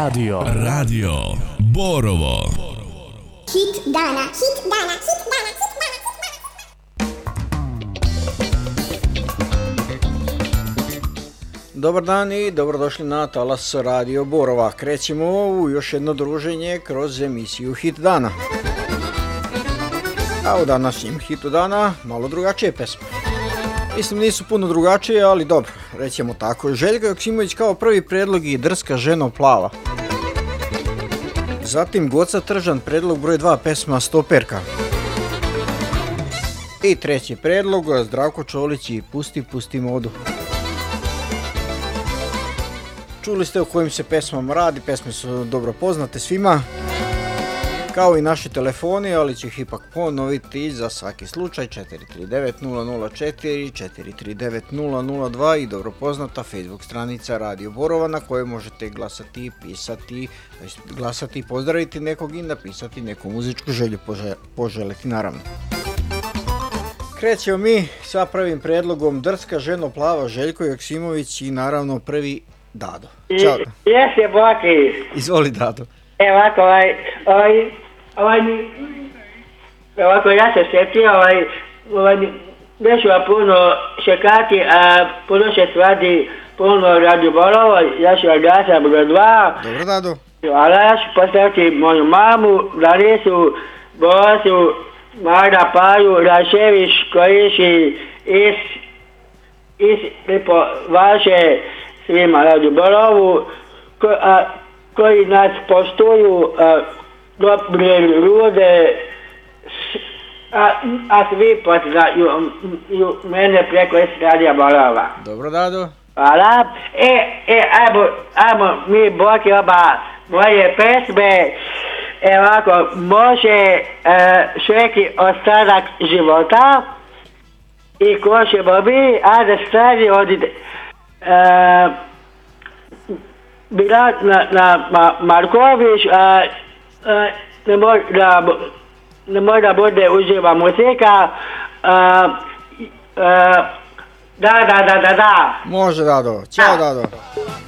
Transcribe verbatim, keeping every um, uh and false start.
Radio. Radio Borovo. Hit dana, hit dana, hit dana, hit dana, hit dana. Dobar dan i dobrodošli na talas Radio Borova. Krećemo u još jedno druženje kroz emisiju Hit dana. A u današnjem hitu dana malo drugačije pesme. Mislim nisu puno drugačije, ali dobro, rećemo tako. Željko Joksimović kao prvi predlog i Drska ženo plava. Zatim Goca Tržan, predlog broj dva, pesma Stoperka. I treći predlog, Zdravko Čolić i Pusti, pusti modu. Čuli ste o kojim se pesmama radi, pesme su dobro poznate svima, kao i naši telefoni, ali ću ih ipak ponoviti za svaki slučaj. Četiri tri devet nula nula četiri, četiri tri devet nula nula dva i dobro poznata Facebook stranica Radio Borova na kojoj možete glasati, pisati, glasati, pozdraviti nekog i napisati neku muzičku želju, pože, poželiti naravno. Krećemo mi sa prvim predlogom Drska ženo plava, Željko Joksimović i naravno prvi Dado. Ćao. Jeste, Boki. Izvoli, Dado. Evo ovako, ovaj, ovaj, ovaj, ovako ja se sjetio, ovaj, ovaj, neću vam puno šekati, a puno se svadi puno Radio Borovo, ja ću vam glasati broj dva. Dobro, Dado. Hvala, ja ću postaviti moju mamu, Larisu, Bosu, Marda Paju, Rašević, Kojiši, Is, Is, lipo vaše svima Radio Borovu, ko, a, koji nas poštuju, a, dobre ljude, a, a svi poznaju mene preko Radio Borova. Dobro, Dado. Hvala. E, e, ajmo, ajmo mi Boki oba moje pesme. E ovako, može e, šeki ostatak života i ko ćemo mi, a da stari od e, bila na, na ma, Marković, a, a, ne, mora, ne mora bude uživa muzika, a, a, da, da, da, da, da. Može, Dado. Ćao, Dado.